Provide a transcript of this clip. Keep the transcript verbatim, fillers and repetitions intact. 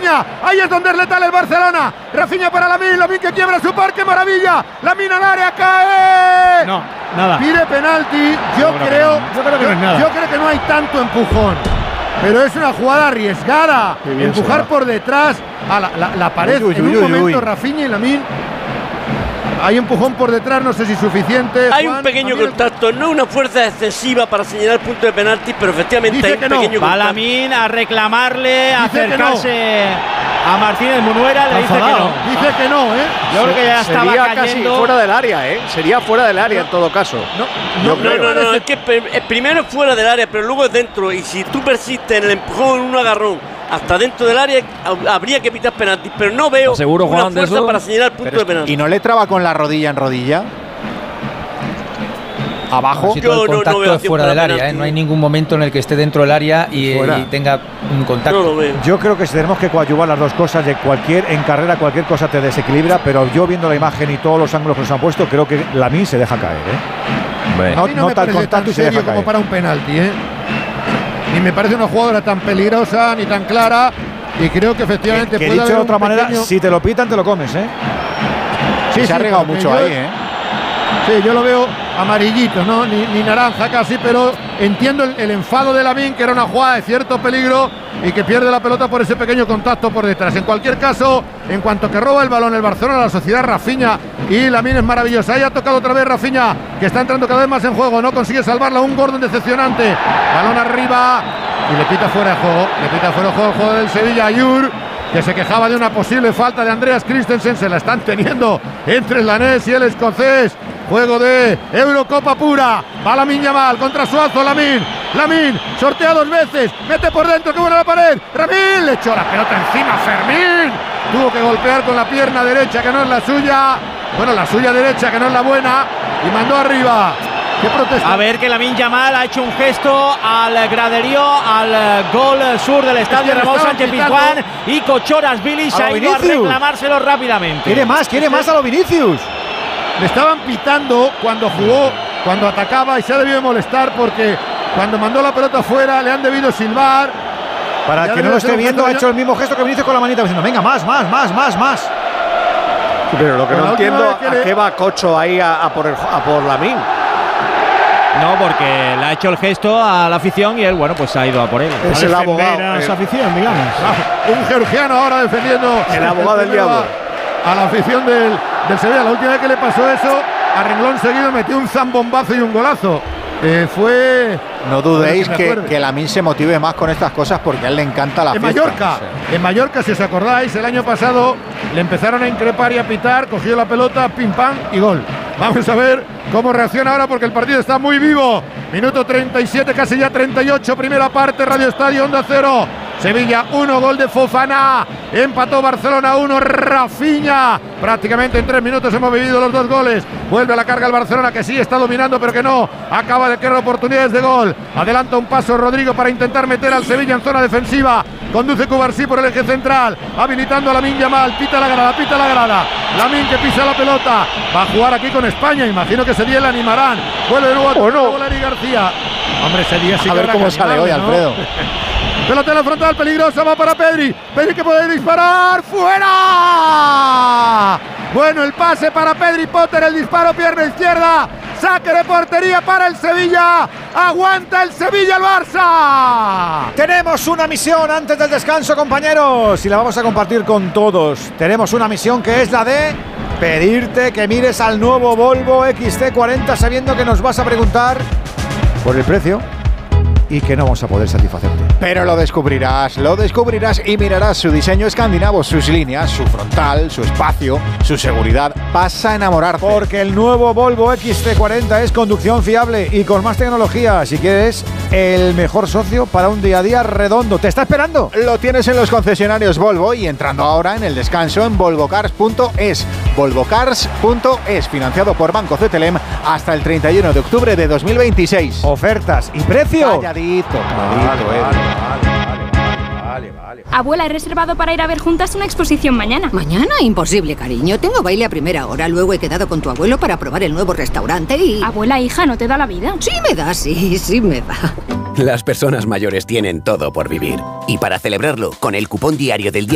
Rafinha, ahí es donde es letal el Barcelona. Rafinha para Lamine, Lamine que quiebra su parque, maravilla. Lamine al área, cae. No, nada. Pide penalti. Yo, no, creo, no. yo creo que yo, no es nada. Yo creo que no hay tanto empujón. Pero es una jugada arriesgada. Empujar por detrás a la, la, la pared. Uy, uy, en un uy, momento uy. Rafinha y Lamine. Hay empujón por detrás, no sé si suficiente. Hay Juan, un pequeño Lamine, contacto, no una fuerza excesiva para señalar el punto de penalti, pero efectivamente Dice hay un que no. pequeño Va contacto. Lamine a reclamarle, a Dice que acercarse a Martínez Munuera, le dice que no. Dice que no, ¿eh? Yo creo que ya estaba Sería cayendo. casi fuera del área, ¿eh? Sería fuera del área en todo caso. No, Yo no, No, creo. no, no, es que pe- eh, primero es fuera del área, pero luego es dentro. Y si tú persistes en el empujón, en un agarrón hasta dentro del área, hab- habría que pitar penalti. Pero no veo ¿Seguro, una Juan, de fuerza eso? para señalar el punto Pero de es- penalti. ¿Y no le traba con la rodilla en rodilla? ¿Abajo? Si todo Yo el no- no contacto veo es fuera acción del para área, ¿eh? penalti. No hay ningún momento en el que esté dentro del área y, Fuera. y tenga un contacto. No lo veo. Yo creo que tenemos que coadyuvar las dos cosas. De cualquier en carrera cualquier cosa te desequilibra, pero yo viendo la imagen y todos los ángulos que nos han puesto, creo que Lamine se deja caer, ¿eh? Hombre. No, A mí no no me tal parece contacto tan y se deja serio como caer. para un penalti, ¿eh? Ni me parece una jugadora tan peligrosa ni tan clara. Y creo que efectivamente Que puede dicho haber de otra un manera, pequeño- si te lo pitan, te lo comes, ¿eh? Sí, se sí, ha regado porque mucho yo- ahí, ¿eh? Sí, yo lo veo amarillito, ¿no? Ni, ni naranja casi, pero entiendo el, el enfado de Lamine, que era una jugada de cierto peligro y que pierde la pelota por ese pequeño contacto por detrás. En cualquier caso, en cuanto que roba el balón el Barcelona, la sociedad Rafinha y Lamine es maravillosa. Ahí ha tocado otra vez Rafinha, que está entrando cada vez más en juego, no consigue salvarla, un Gordon decepcionante. Balón arriba y le pita fuera de juego, le pita fuera de juego el juego del Sevilla. Ayur, que se quejaba de una posible falta de Andreas Christensen, se la están teniendo entre el danés y el escocés. Juego de Eurocopa pura. Va Lamine Yamal contra Suazo. Lamine. Lamine sortea dos veces. Mete por dentro. Que buena la pared. Ramín le echó la pelota encima. Fermín tuvo que golpear con la pierna derecha, que no es la suya. Bueno, la suya derecha, que no es la buena. Y mandó arriba. ¿Qué protesta? A ver que Lamine Yamal ha hecho un gesto al graderío, al eh, gol sur del estadio le Ramón estaban Sánchez pitando. Pizjuán, y Cochoras Billy se A ha lo ido a Vinicius. reclamárselo rápidamente. Quiere más, quiere más a lo Vinicius. Le estaban pitando cuando jugó, cuando atacaba, y se ha debido molestar porque cuando mandó la pelota fuera le han debido silbar. Para Ya el que no debe lo ser esté un viendo, ha gesto hecho el mismo gesto que Vinicius con la manita, diciendo, venga, más, más, más, más, más. Pero lo que Con no la última entiendo, vez que ¿a le- qué va Cocho ahí a, a por, el, a por Lamine? No, porque le ha hecho el gesto a la afición y él, bueno, pues ha ido a por él. Es A el defender abogado, a el- su afición, digamos. Un georgiano ahora defendiendo. El abogado del diablo. A la afición del, del Sevilla. La última vez que le pasó eso, a renglón seguido metió un zambombazo y un golazo. Eh, fue. No dudéis me que, acuerde. que Lamine se motive más con estas cosas porque a él le encanta la En fiesta. Mallorca, Sí. en Mallorca, si os acordáis, el año pasado le empezaron a increpar y a pitar, cogió la pelota, pim pam y gol. Vamos a ver cómo reacciona ahora porque el partido está muy vivo. Minuto treinta y siete, casi ya treinta y ocho, primera parte, Radio Estadio, Onda Cero. Sevilla uno, gol de Fofana. Empató Barcelona uno, Rafinha. Prácticamente en tres minutos hemos vivido los dos goles. Vuelve a la carga el Barcelona, que sí está dominando, pero que no acaba de crear oportunidades de gol. Adelanta un paso Rodrigo para intentar meter al Sevilla en zona defensiva. Conduce Cubarsí por el eje central, habilitando a Lamine Yamal. Pita la grada, pita la grada. Lamine que pisa la pelota. Va a jugar aquí con España. Imagino que ese día le animarán. Vuelve de nuevo a ¿O no? Bolari García. Hombre, ese día sí A que ver habrá cómo que sale hoy, animarle, ¿no? Alfredo. Pelota en la frontal, peligrosa, va para Pedri. Pedri que puede disparar. ¡Fuera! Bueno, el pase para Pedri Potter, el disparo, pierna izquierda. Saque de portería para el Sevilla. Aguanta el Sevilla, el Barça. Tenemos una misión antes del descanso, compañeros, y la vamos a compartir con todos. Tenemos una misión que es la de pedirte que mires al nuevo Volvo X C cuarenta sabiendo que nos vas a preguntar por el precio y que no vamos a poder satisfacerte. Pero lo descubrirás, lo descubrirás y mirarás su diseño escandinavo, sus líneas, su frontal, su espacio, su seguridad. Vas a enamorarte. Porque el nuevo Volvo X C cuarenta es conducción fiable y con más tecnología. Si quieres el mejor socio para un día a día redondo. ¿Te está esperando? Lo tienes en los concesionarios Volvo y entrando ahora en el descanso en volvocars punto es. volvocars punto es, financiado por Banco Cetelem hasta el treinta y uno de octubre de dos mil veintiséis. Ofertas y precio. Calladito, calladito, Vale, eh. vale, vale, vale, vale. Abuela, he reservado para ir a ver juntas una exposición mañana. Mañana, imposible, cariño. Tengo baile a primera hora. Luego he quedado con tu abuelo para probar el nuevo restaurante y... Abuela, hija, ¿no te da la vida? Sí me da, sí, sí me da. Las personas mayores tienen todo por vivir. Y para celebrarlo, con el cupón diario del día